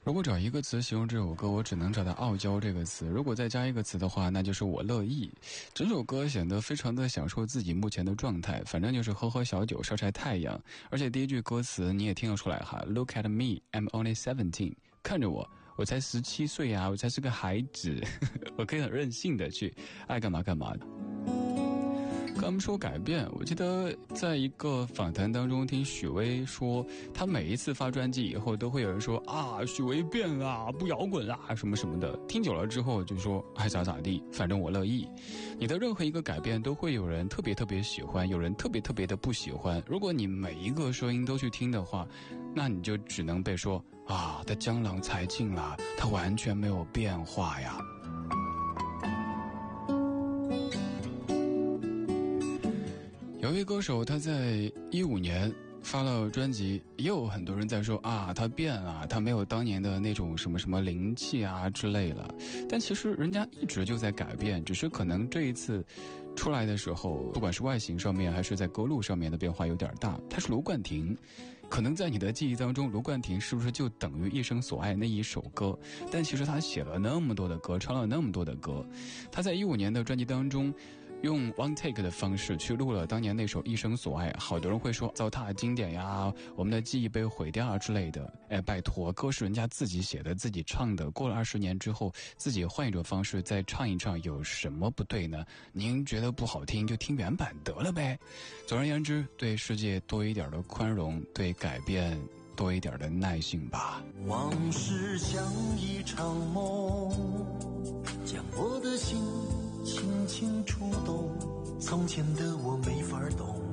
如果找一个词形容这首歌，我只能找到傲娇这个词。如果再加一个词的话，那就是我乐意。整首歌显得非常的享受自己目前的状态，反正就是喝喝小酒，晒晒太阳。而且第一句歌词你也听得出来哈 ，Look at me, I'm only 17。看着我才17岁啊，我才是个孩子，我可以很任性的去爱干嘛干嘛的。刚们说改变，我记得在一个访谈当中听许巍说，他每一次发专辑以后都会有人说啊，许巍变了，不摇滚啦什么什么的，听久了之后就说爱咋咋地，反正我乐意。你的任何一个改变都会有人特别特别喜欢，有人特别特别的不喜欢。如果你每一个声音都去听的话，那你就只能被说啊，他江郎才尽了，他完全没有变化呀。有一位歌手，他在15年发了专辑，也有很多人在说啊，他变了，他没有当年的那种什么什么灵气啊之类了。但其实人家一直就在改变，只是可能这一次出来的时候，不管是外形上面还是在歌路上面的变化有点大。他是卢冠廷，可能在你的记忆当中，卢冠廷是不是就等于一生所爱那一首歌？但其实他写了那么多的歌，唱了那么多的歌。他在15年的专辑当中用 one take 的方式去录了当年那首一生所爱，好多人会说糟蹋经典呀，我们的记忆被毁掉啊之类的。拜托，歌是人家自己写的自己唱的，过了20年之后自己换一种方式再唱一唱，有什么不对呢？您觉得不好听就听原版得了呗。总而言之，对世界多一点的宽容，对改变多一点的耐性吧。 往事像一场梦，将我的心轻轻触动，从前的我没法懂，